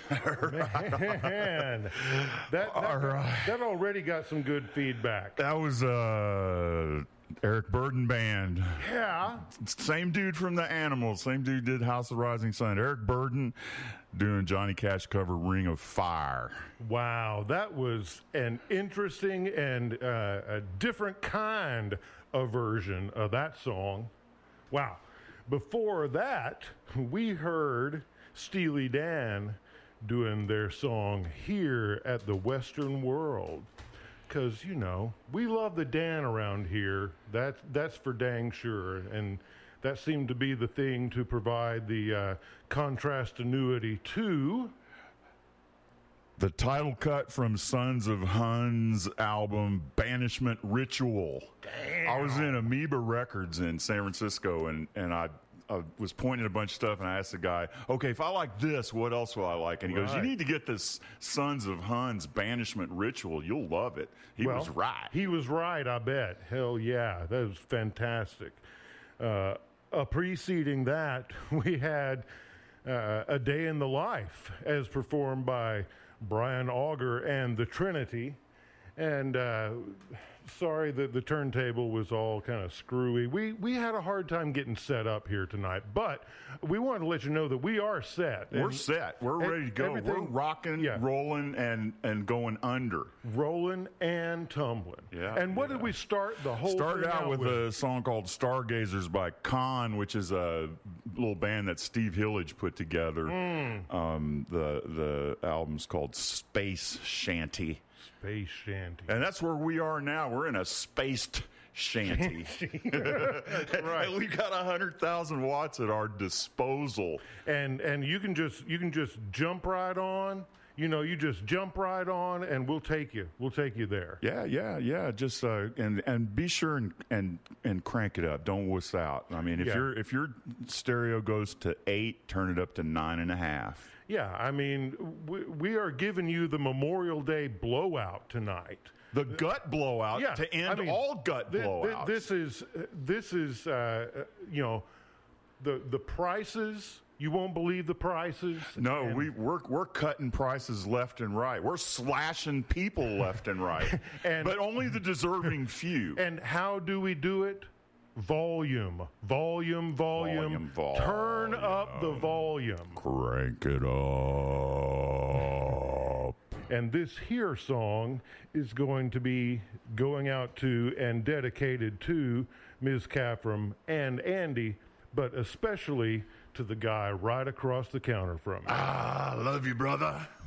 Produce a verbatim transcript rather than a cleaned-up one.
Man, that that, right. that already got some good feedback. That was uh, Eric Burden Band. Yeah. Same dude from The Animals. Same dude did House of Rising Sun. Eric Burden doing Johnny Cash cover Ring of Fire. Wow, that was an interesting and uh, a different kind of version of that song. Wow. Before that, we heard Steely Dan doing their song Here at the Western World. Because, you know, we love the Dan around here. That, that's for dang sure. And that seemed to be the thing to provide the uh, contrast annuity to the title cut from Sons of Huns album Banishment Ritual. Damn. I was in Amoeba Records in San Francisco, and, and I, I was pointing at a bunch of stuff, and I asked the guy, okay, if I like this, what else will I like? And he right. goes, you need to get this Sons of Huns Banishment Ritual. You'll love it. He well, was right. He was right, I bet. Hell yeah, that was fantastic. Uh, uh, preceding that, we had uh, A Day in the Life as performed by Brian Auger and the Trinity. And uh, sorry that the turntable was all kind of screwy. We we had a hard time getting set up here tonight, but we wanted to let you know that we are set. We're and, set. We're ready to go. We're rocking, yeah. rolling, and, and going under. Rolling and tumbling. Yeah. And what yeah. did we start the whole Started thing out, out with, with a song called Stargazers by Khan, which is a little band that Steve Hillage put together. Mm. Um, the the album's called Space Shanty. Space Shanty. And that's where we are now. We're in a spaced shanty. That's right. And we got one hundred thousand watts at our disposal. And and you can just you can just jump right on. You know, you just jump right on, and we'll take you. We'll take you there. Yeah, yeah, yeah. Just uh, and and be sure and, and and crank it up. Don't wuss out. I mean, if Yeah. your if your stereo goes to eight, turn it up to nine and a half. Yeah, I mean, we, we are giving you the Memorial Day blowout tonight. The gut blowout Yeah, to end I mean, all gut th- th- blowouts. This is this is uh, you know the the prices. You won't believe the prices. No, and, we we're we're cutting prices left and right. We're slashing people left and right, and, but only the deserving few. And how do we do it? Volume, volume, volume. Volume, volume. Turn up the volume. Crank it up. And this here song is going to be going out to and dedicated to Miz Caffram and Andy, but especially to the guy right across the counter from me. Ah, love you, brother.